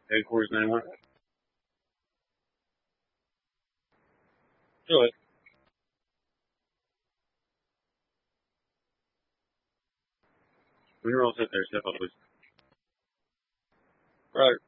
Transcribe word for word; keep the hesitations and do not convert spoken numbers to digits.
Headquarters nine one. Do it. When you're all set there, step up, please. Right.